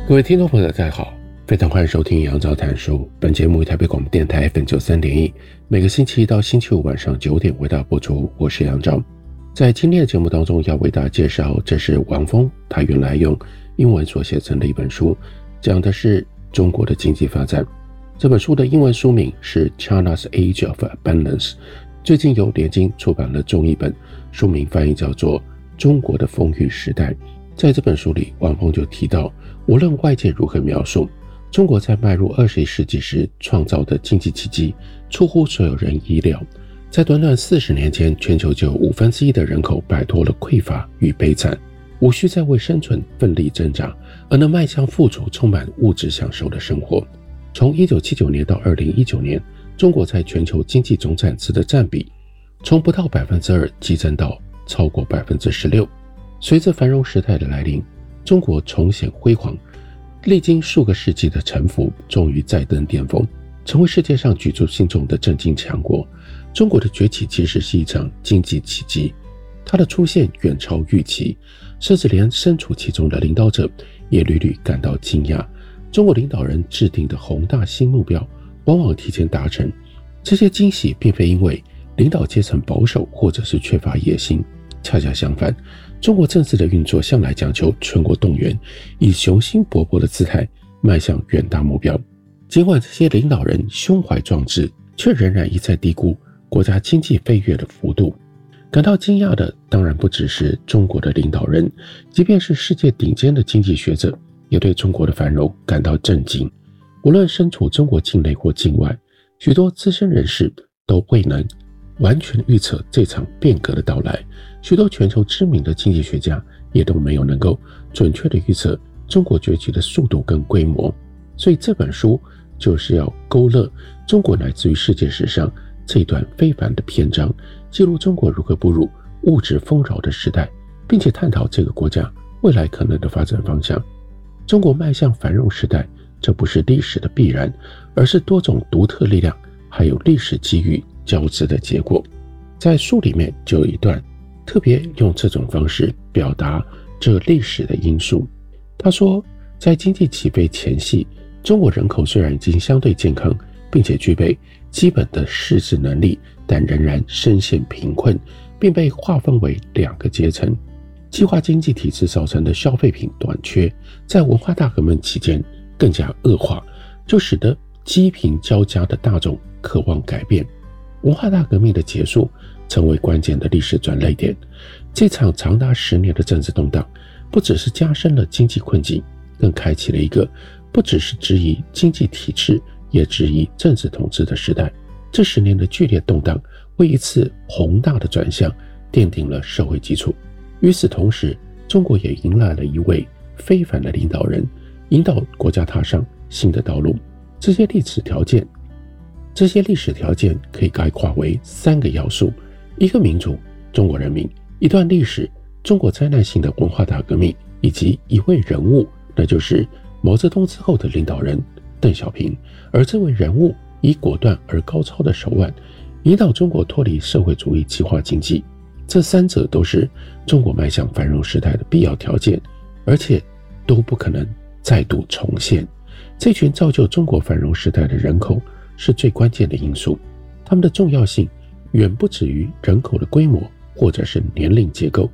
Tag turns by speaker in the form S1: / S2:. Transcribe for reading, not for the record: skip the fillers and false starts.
S1: 各位听众朋友大家好，非常欢迎收听杨照谈书。本节目于台北广播电台 FM93.1，每个星期一到星期五晚上9点为大家播出。我是杨照。在今天的节目当中，要为大家介绍，这是王峰他原来用英文所写成的一本书，讲的是中国的经济发展。这本书的英文书名是 China's Age of Abundance， 最近由联经出版了中译本，书名翻译叫做中国的丰裕时代。在这本书里，王峰就提到，无论外界如何描述，中国在迈入21世纪时创造的经济奇迹出乎所有人意料。在短短40年间，全球就有1/5的人口摆脱了匮乏与悲惨，无需再为生存奋力挣扎，而能迈向富足充满物质享受的生活。从1979年到2019年，中国在全球经济总产值的占比从不到 2% 激增到超过 16%。随着繁荣时代的来临，中国重显辉煌，历经数个世纪的沉浮，终于再登巅峰，成为世界上举足轻重的政经强国。中国的崛起其实是一场经济奇迹，它的出现远超预期，甚至连身处其中的领导者也屡屡感到惊讶。中国领导人制定的宏大新目标往往提前达成，这些惊喜并非因为领导阶层保守或者是缺乏野心，恰恰相反，中国政治的运作向来讲求全国动员，以雄心勃勃的姿态迈向远大目标。尽管这些领导人胸怀壮志，却仍然一再低估国家经济飞跃的幅度。感到惊讶的当然不只是中国的领导人，即便是世界顶尖的经济学者也对中国的繁荣感到震惊。无论身处中国境内或境外，许多资深人士都未能完全预测这场变革的到来，许多全球知名的经济学家也都没有能够准确的预测中国崛起的速度跟规模。所以这本书就是要勾勒中国乃至于世界史上这一段非凡的篇章，记录中国如何步入物质丰饶的时代，并且探讨这个国家未来可能的发展方向。中国迈向繁荣时代，这不是历史的必然，而是多种独特力量还有历史机遇交织的结果。在书里面就有一段特别用这种方式表达这历史的因素。他说，在经济起飞前夕，中国人口虽然已经相对健康，并且具备基本的识字能力，但仍然深陷贫困，并被划分为2个阶层。计划经济体制造成的消费品短缺，在文化大革命期间更加恶化，就使得积贫交加的大众渴望改变。文化大革命的结束成为关键的历史转捩点。这场长达10年的政治动荡，不只是加深了经济困境，更开启了一个不只是质疑经济体制，也质疑政治统治的时代。这10年的剧烈动荡，为一次宏大的转向奠定了社会基础。与此同时，中国也迎来了一位非凡的领导人，引导国家踏上新的道路。这些历史条件可以概括为3个要素：一个民族，中国人民；一段历史，中国灾难性的文化大革命；以及一位人物，那就是毛泽东之后的领导人邓小平。而这位人物以果断而高超的手腕，引导中国脱离社会主义计划经济。这3者都是中国迈向繁荣时代的必要条件，而且都不可能再度重现。这群造就中国繁荣时代的人口是最关键的因素，他们的重要性远不止于人口的规模或者是年龄结构，